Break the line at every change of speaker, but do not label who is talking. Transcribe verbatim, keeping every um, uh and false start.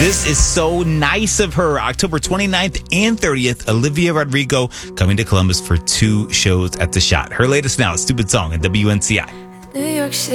This is so nice of her. October twenty-ninth and thirtieth, Olivia Rodrigo coming to Columbus for two shows at the Shot. Her latest now, Stupid Song at W N C I.
New York City.